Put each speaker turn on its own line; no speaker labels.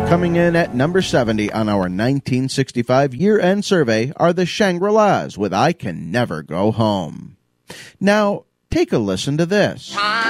Coming in at number 70 on our 1965 year-end survey are the Shangri-Las with I Can Never Go Home. Now, take a listen to this.